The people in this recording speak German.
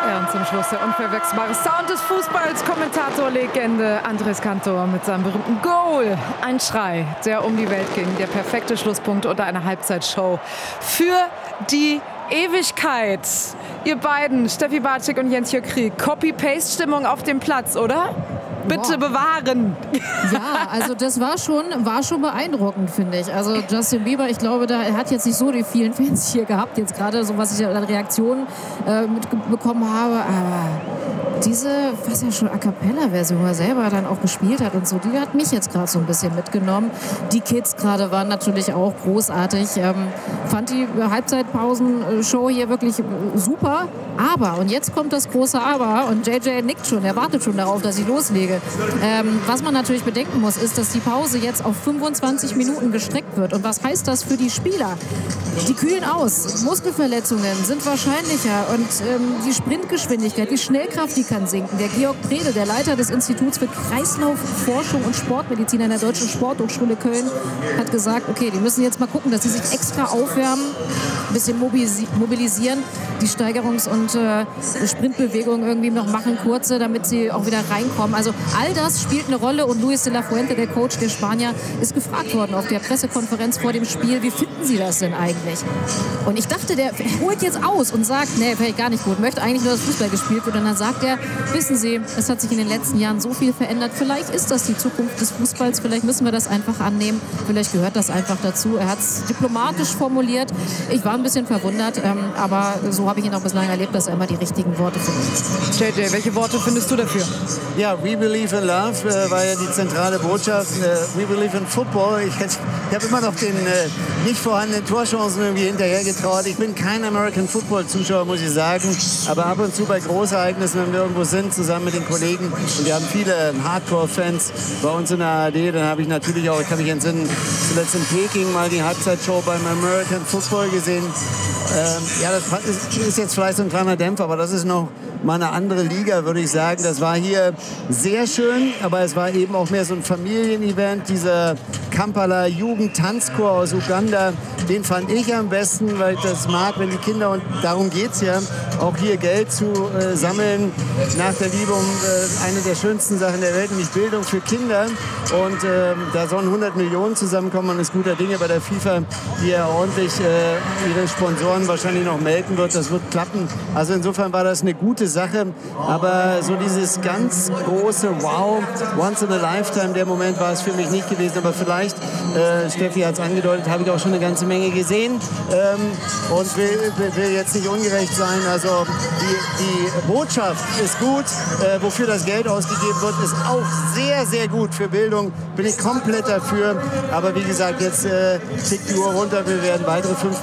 Ja, und zum Schluss der unverwechselbare Sound des Fußballs. Kommentator-Legende Andrés Cantor mit seinem berühmten Goal. Ein Schrei, der um die Welt ging. Der perfekte Schlusspunkt unter einer Halbzeitshow für die Ewigkeit. Ihr beiden, Steffi Bartschik und Jens-Jörg Krieg, Copy-Paste-Stimmung auf dem Platz, oder? Bitte bewahren. Ja, also das war schon beeindruckend, finde ich. Also Justin Bieber, ich glaube, er hat jetzt nicht so die vielen Fans hier gehabt, jetzt gerade so, was ich an Reaktionen mitbekommen habe, aber diese, was ja schon A-Cappella-Version, wo er selber dann auch gespielt hat und so, die hat mich jetzt gerade so ein bisschen mitgenommen. Die Kids gerade waren natürlich auch großartig. Fand die Halbzeitpausenshow hier wirklich super. Aber, und jetzt kommt das große Aber, und JJ nickt schon, er wartet schon darauf, dass ich loslege. Was man natürlich bedenken muss, ist, dass die Pause jetzt auf 25 Minuten gestreckt wird. Und was heißt das für die Spieler? Die kühlen aus, Muskelverletzungen sind wahrscheinlicher und die Sprintgeschwindigkeit, die Schnellkraft, die kann sinken. Der Georg Prede, der Leiter des Instituts für Kreislaufforschung und Sportmedizin an der Deutschen Sporthochschule Köln, hat gesagt, okay, die müssen jetzt mal gucken, dass sie sich extra aufwärmen, ein bisschen mobilisieren, die Steigerungs- und Sprintbewegungen irgendwie noch machen, kurze, damit sie auch wieder reinkommen. Also all das spielt eine Rolle und Luis de la Fuente, der Coach der Spanier, ist gefragt worden auf der Pressekonferenz vor dem Spiel, wie finden Sie das denn eigentlich? Und ich dachte, der holt jetzt aus und sagt, nee, wäre ich gar nicht gut, möchte eigentlich nur, dass Fußball gespielt wird. Und dann sagt er, wissen Sie, es hat sich in den letzten Jahren so viel verändert, vielleicht ist das die Zukunft des Fußballs, vielleicht müssen wir das einfach annehmen, vielleicht gehört das einfach dazu. Er hat es diplomatisch formuliert. Ich war ein bisschen verwundert, aber so habe ich ihn auch bislang erlebt, dass er immer die richtigen Worte findet. JJ, welche Worte findest du dafür? Ja, We Believe in Love war ja die zentrale Botschaft. We Believe in Football. Ich habe immer noch den nicht vorhandenen Torchancen irgendwie hinterhergetraut. Ich bin kein American Football-Zuschauer, muss ich sagen. Aber ab und zu bei Großereignissen, wenn wir irgendwo sind, zusammen mit den Kollegen, und wir haben viele Hardcore-Fans bei uns in der ARD, dann habe ich natürlich auch, ich kann mich entsinnen, zuletzt in Peking mal die Halbzeitshow beim American Football gesehen. Ja, das ist jetzt vielleicht so ein kleiner Dämpfer, aber das ist noch mal eine andere Liga, würde ich sagen. Das war hier sehr schön, aber es war eben auch mehr so ein Familienevent. Dieser Kampala Jugendtanzchor aus Uganda, den fand ich am besten, weil ich das mag, wenn die Kinder, und darum geht es ja, auch hier Geld zu sammeln nach der Liebe um eine der schönsten Sachen der Welt, nämlich Bildung für Kinder. Und da sollen 100 Millionen zusammenkommen. Man ist guter Dinge bei der FIFA, die ja ordentlich ihre Sponsoren wahrscheinlich noch melden wird. Das wird klappen. Also insofern war das eine gute Sache. Aber so dieses ganz große Wow, once in a lifetime, der Moment war es für mich nicht gewesen. Aber vielleicht, Steffi hat es angedeutet, habe ich auch schon eine ganze Menge gesehen und will jetzt nicht ungerecht sein. Also die Botschaft ist gut. Wofür das Geld ausgegeben wird, ist auch sehr, sehr gut für Bildung. Bin ich komplett dafür. Aber wie gesagt, jetzt tickt die Uhr runter. Wir werden weitere 5